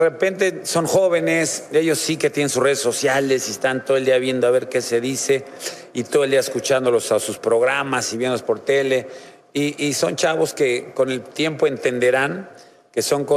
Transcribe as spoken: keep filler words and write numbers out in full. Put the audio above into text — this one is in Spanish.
De repente son jóvenes, ellos sí que tienen sus redes sociales y están todo el día viendo a ver qué se dice y todo el día escuchándolos a sus programas y viéndolos por tele. Y, y son chavos que con el tiempo entenderán que son cosas